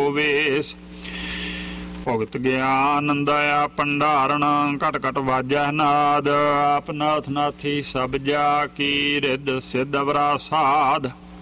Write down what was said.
ਵੇਸ। ਭੁਗਤ ਗਿਆਨ ਦਇਆ ਭੰਡਾਰਨ ਘਟ ਘਟ ਵਾਜੈ ਨਾਦ। ਆਪ ਨਾਥ ਨਾਥੀ ਸਭ ਜਾ ਕੀ ਰਿੱਧ ਸਿੱਧ ਅਵਰਾ ਸਾਧ।